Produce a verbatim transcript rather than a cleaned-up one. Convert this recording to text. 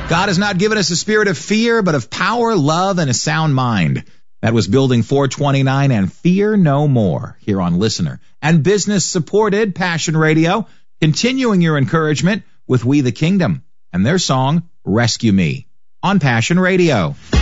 God has not given us a spirit of fear, but of power, love, and a sound mind. That was Building four twenty-nine and Fear No More here on Listener and business-supported Passion Radio, continuing your encouragement with We the Kingdom and their song, Rescue Me, on Passion Radio.